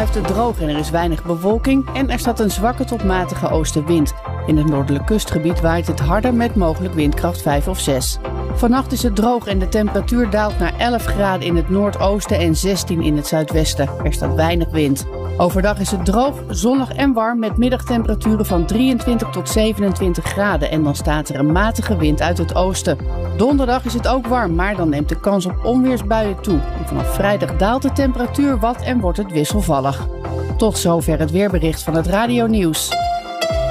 blijft het droog en er is weinig bewolking en er staat een zwakke tot matige oostenwind. In het noordelijk kustgebied waait het harder met mogelijk windkracht 5 of 6. Vannacht is het droog en de temperatuur daalt naar 11 graden in het noordoosten en 16 in het zuidwesten. Er staat weinig wind. Overdag is het droog, zonnig en warm met middagtemperaturen van 23 tot 27 graden en dan staat er een matige wind uit het oosten. Donderdag is het ook warm, maar dan neemt de kans op onweersbuien toe. En vanaf vrijdag daalt de temperatuur wat en wordt het wisselvallig. Tot zover het weerbericht van het Radio Nieuws.